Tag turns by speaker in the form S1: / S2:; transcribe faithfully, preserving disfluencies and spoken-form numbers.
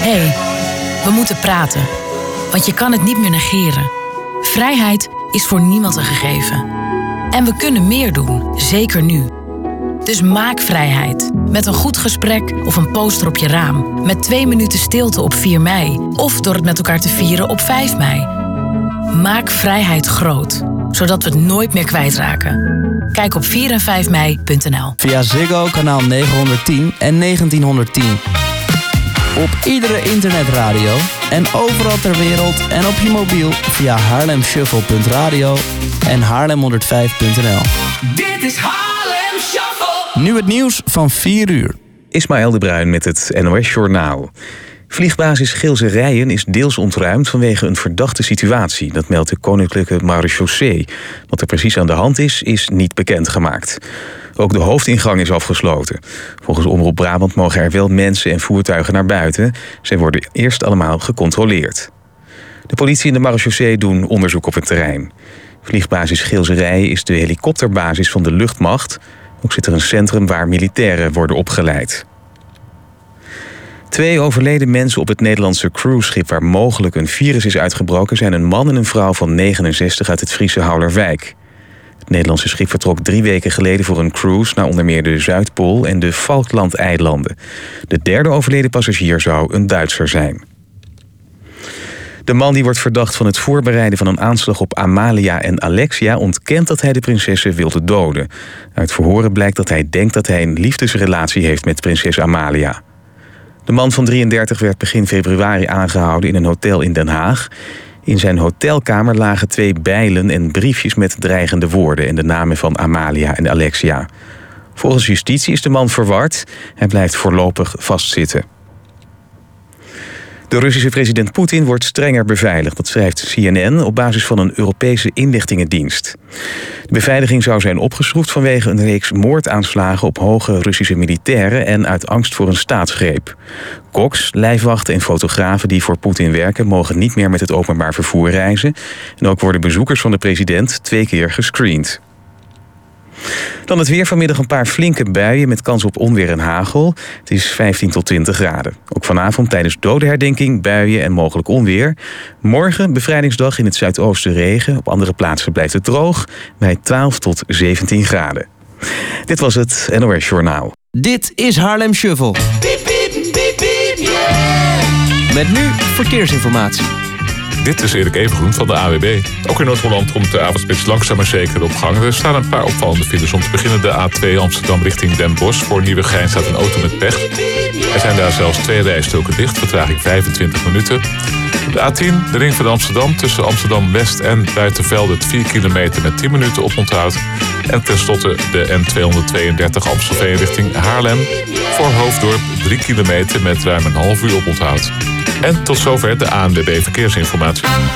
S1: Hé, hey, we moeten praten. Want je kan het niet meer negeren. Vrijheid is voor niemand een gegeven. En we kunnen meer doen, zeker nu. Dus maak vrijheid. Met een goed gesprek of een poster op je raam. Met twee minuten stilte op vier mei. Of door het met elkaar te vieren op vijf mei. Maak vrijheid groot. Zodat we het nooit meer kwijtraken. Kijk op vier en vijf mei punt n l.
S2: Via Ziggo kanaal negenhonderdtien en negentienhonderdtien. Op iedere internetradio en overal ter wereld en op je mobiel via haarlem shuffle punt radio en haarlem honderdvijf punt n l.
S3: Dit is Haarlem Shuffle.
S2: Nu het nieuws van vier uur.
S4: Ismaël de Bruin met het N O S Journaal. Vliegbasis Geelse Rijen is deels ontruimd vanwege een verdachte situatie. Dat meldt de Koninklijke Marechaussee. Wat er precies aan de hand is, is niet bekendgemaakt. Ook de hoofdingang is afgesloten. Volgens Omroep Brabant mogen er wel mensen en voertuigen naar buiten. Zij worden eerst allemaal gecontroleerd. De politie en de Marechaussee doen onderzoek op het terrein. Vliegbasis Geelse Rijen is de helikopterbasis van de luchtmacht. Ook zit er een centrum waar militairen worden opgeleid. Twee overleden mensen op het Nederlandse cruiseschip waar mogelijk een virus is uitgebroken zijn een man en een vrouw van negenenzestig uit het Friese Houwerwijk. Het Nederlandse schip vertrok drie weken geleden voor een cruise naar onder meer de Zuidpool en de Falklandeilanden. De derde overleden passagier zou een Duitser zijn. De man die wordt verdacht van het voorbereiden van een aanslag op Amalia en Alexia ontkent dat hij de prinsessen wilde doden. Uit verhoren blijkt dat hij denkt dat hij een liefdesrelatie heeft met prinses Amalia. De man van drieëndertig werd begin februari aangehouden in een hotel in Den Haag. In zijn hotelkamer lagen twee bijlen en briefjes met dreigende woorden en de namen van Amalia en Alexia. Volgens justitie is de man verward. Hij blijft voorlopig vastzitten. De Russische president Poetin wordt strenger beveiligd. Dat schrijft C N N op basis van een Europese inlichtingendienst. De beveiliging zou zijn opgeschroefd vanwege een reeks moordaanslagen op hoge Russische militairen en uit angst voor een staatsgreep. Koks, lijfwachten en fotografen die voor Poetin werken mogen niet meer met het openbaar vervoer reizen. En ook worden bezoekers van de president twee keer gescreend. Dan het weer, vanmiddag een paar flinke buien met kans op onweer en hagel. Het is vijftien tot twintig graden. Ook vanavond tijdens dodenherdenking buien en mogelijk onweer. Morgen bevrijdingsdag in het zuidoosten regen. Op andere plaatsen blijft het droog bij twaalf tot zeventien graden. Dit was het N O S Journaal.
S2: Dit is Haarlem Shuffle.
S3: Piep, piep, piep, piep, yeah.
S2: Met nu verkeersinformatie.
S5: Dit is Erik Evengroen van de A W B. Ook in Noord-Holland komt de avondspits langzaam maar zeker op gang. Er staan een paar opvallende files. Om te beginnen de A twee Amsterdam richting Den Bosch. Voor Nieuwegein staat een auto met pech. Er zijn daar zelfs twee rijstroken dicht, vertraging vijfentwintig minuten. De A tien, de ring van Amsterdam, tussen Amsterdam-West en Buitenveldert vier kilometer met tien minuten oponthoud. En tenslotte de N tweehonderdtweeëndertig Amstelveen richting Haarlem. Voor Hoofddorp drie kilometer met ruim een half uur oponthoud. En tot zover de A N W B Verkeersinformatie.